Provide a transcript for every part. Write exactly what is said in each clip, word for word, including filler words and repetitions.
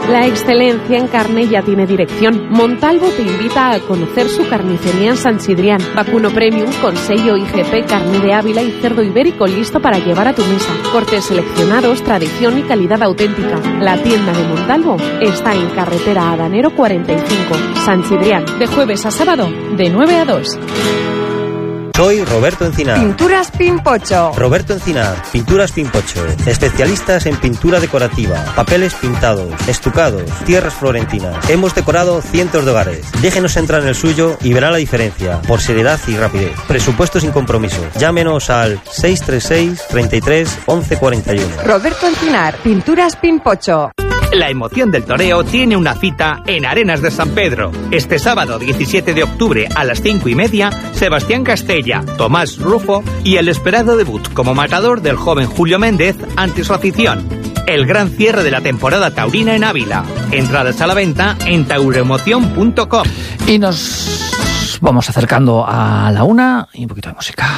La excelencia en carne ya tiene dirección. Montalvo te invita a conocer su carnicería en San Sidrián. Vacuno Premium con sello I G P, carne de Ávila y cerdo ibérico listo para llevar a tu mesa. Cortes seleccionados, tradición y calidad auténtica. La tienda de Montalvo está en carretera Adanero cuarenta y cinco, San Sidrián. De jueves a sábado, de nueve a dos. Soy Roberto Encinar. Pinturas Pimpocho. Roberto Encinar, Pinturas Pimpocho. Especialistas en pintura decorativa, papeles pintados, estucados, tierras florentinas. Hemos decorado cientos de hogares. Déjenos entrar en el suyo y verá la diferencia, por seriedad y rapidez. Presupuesto sin compromiso. Llámenos al seis tres seis, treinta y tres, once cuarenta y uno. Roberto Encinar, Pinturas Pimpocho. La emoción del toreo tiene una cita en Arenas de San Pedro. Este sábado diecisiete de octubre a las cinco y media, Sebastián Castella, Tomás Rufo y el esperado debut como matador del joven Julio Méndez ante su afición. El gran cierre de la temporada taurina en Ávila. Entradas a la venta en tauroemoción punto com. Y nos vamos acercando a la una y un poquito de música.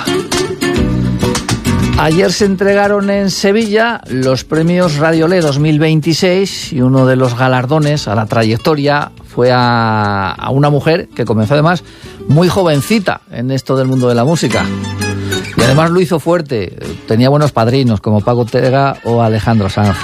Ayer se entregaron en Sevilla los premios Radiolé dos mil veintiséis y uno de los galardones a la trayectoria fue a, a una mujer que comenzó además muy jovencita en esto del mundo de la música. Y además lo hizo fuerte, tenía buenos padrinos como Paco Ortega o Alejandro Sanz.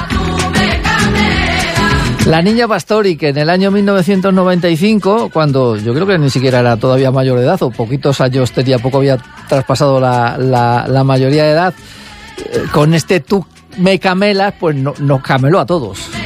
La Niña Pastori, que en el año mil novecientos noventa y cinco, cuando yo creo que ni siquiera era todavía mayor de edad, o poquitos años tenía, poco había traspasado la, la, la mayoría de edad, eh, con este Tú me camelas, pues no, nos cameló a todos.